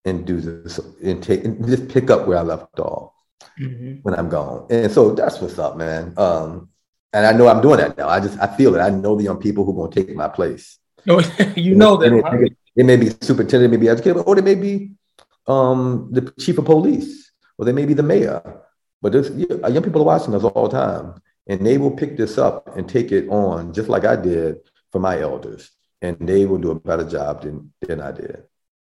and do this and just pick up where I left off Mm-hmm. when I'm gone. And so that's what's up, man. And I know I'm doing that now. I feel it. I know the young people who are going to take my place. You know them, huh? They may be superintendent, they may be educated, or they may be the chief of police, or they may be the mayor. But young people are watching us all the time, and they will pick this up and take it on just like I did for my elders, and they will do a better job than I did.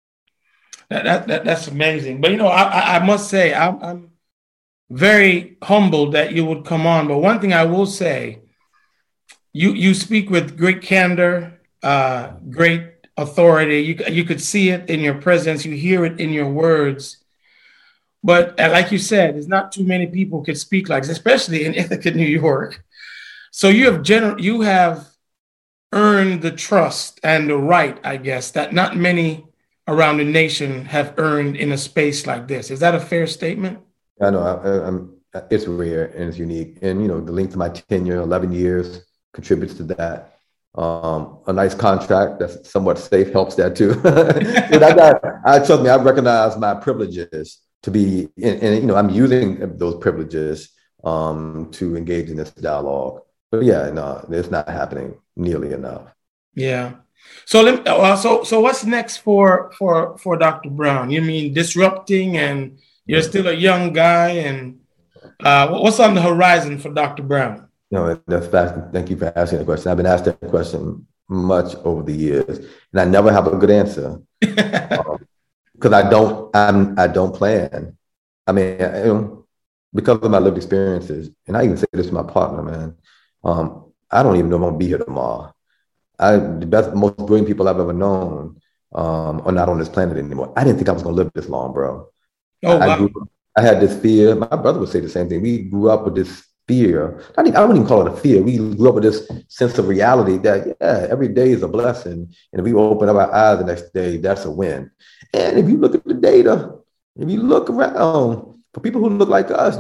That's amazing. But I must say I'm very humbled that you would come on. But one thing I will say, you speak with great candor, great authority. You could see it in your presence. You hear it in your words. But like you said, there's not too many people could speak like this, especially in Ithaca, New York. So you have earned the trust and the right, I guess, that not many around the nation have earned in a space like this. Is that a fair statement? I know it's rare and it's unique. And, the length of my tenure, 11 years, contributes to that. A nice contract that's somewhat safe helps that too. Trust me, I recognize my privileges to be, and I'm using those privileges to engage in this dialogue. But yeah, no, it's not happening nearly enough. Yeah. So what's next for Dr. Brown? You mean disrupting, and you're still a young guy, and what's on the horizon for Dr. Brown? No, that's fascinating. Thank you for asking that question. I've been asked that question much over the years, and I never have a good answer because I don't plan. I mean, because of my lived experiences, and I even say this to my partner, man. I don't even know if I'm gonna be here tomorrow. The most brilliant people I've ever known are not on this planet anymore. I didn't think I was gonna live this long, bro. Oh, wow. I had this fear. My brother would say the same thing. We grew up with this fear. I wouldn't even call it a fear. We grew up with this sense of reality that, every day is a blessing. And if we open up our eyes the next day, that's a win. And if you look at the data, if you look around for people who look like us,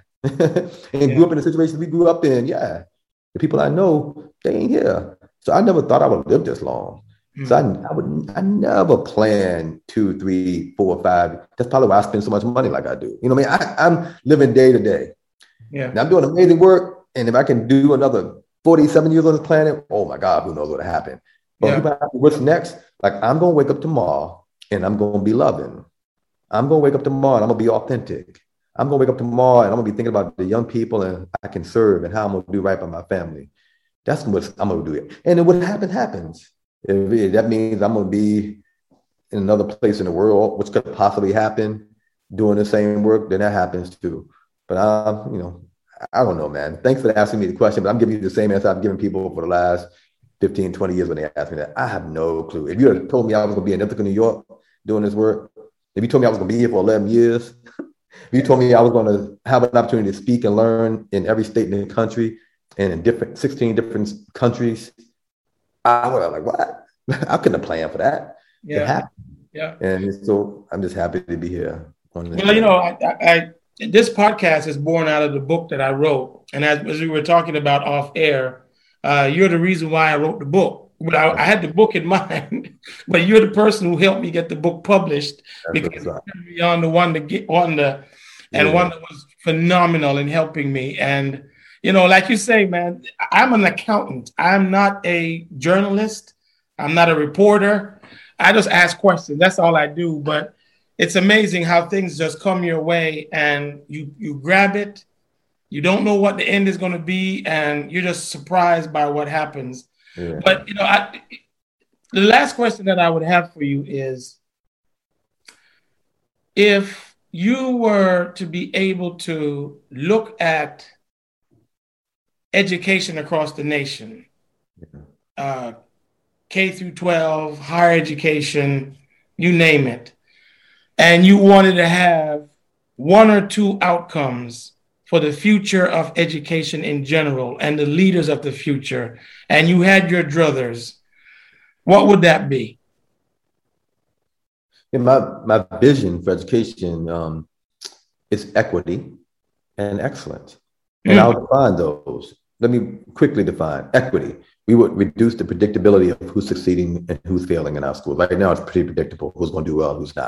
and grew up in the situations we grew up in, the people I know, they ain't here. So I never thought I would live this long. So I never planned 2, 3, 4, 5. That's probably why I spend so much money like I do. You know what I mean? I'm living day to day. Yeah. And I'm doing amazing work. And if I can do another 47 years on this planet, oh my God, who knows what'll happen. But people ask me, what's next? Like, I'm going to wake up tomorrow and I'm going to be loving. I'm going to wake up tomorrow and I'm going to be authentic. I'm going to wake up tomorrow and I'm going to be thinking about the young people and I can serve and how I'm going to do right by my family. That's what I'm going to do. And then what happens, happens. If that means I'm going to be in another place in the world, which could possibly happen, doing the same work, then that happens too. But I don't know, man. Thanks for asking me the question, but I'm giving you the same answer I've given people for the last 15, 20 years when they ask me that. I have no clue. If you had told me I was going to be in Ithaca, New York, doing this work, if you told me I was going to be here for 11 years, if you told me I was going to have an opportunity to speak and learn in every state in the country and in 16 different countries, I would have like, what? I couldn't have planned for that. Yeah. It happened. Yeah. And so I'm just happy to be here. Well, this podcast is born out of the book that I wrote. And as we were talking about off air, you're the reason why I wrote the book. But I had the book in mind, but you're the person who helped me get the book published. That's because you're on the one to get on the, and one that was phenomenal in helping me. And, like you say, man, I'm an accountant. I'm not a journalist. I'm not a reporter. I just ask questions. That's all I do. But it's amazing how things just come your way and you grab it. You don't know what the end is going to be, and you're just surprised by what happens. Yeah. But, the last question that I would have for you is, if you were to be able to look at education across the nation, K through 12, higher education, you name it, and you wanted to have one or two outcomes for the future of education in general and the leaders of the future, and you had your druthers, what would that be? My vision for education is equity and excellence. And I'll define those. Let me quickly define equity. We would reduce the predictability of who's succeeding and who's failing in our schools. Right now, it's pretty predictable who's going to do well, who's not.